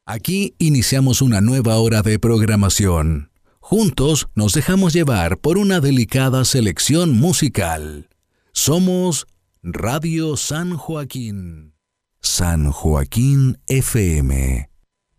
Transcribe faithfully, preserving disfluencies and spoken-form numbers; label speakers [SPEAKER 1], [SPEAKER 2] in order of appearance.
[SPEAKER 1] Aquí iniciamos una nueva hora de programación. Juntos nos dejamos llevar por una delicada selección musical. Somos Radio San Joaquín. San Joaquín F M.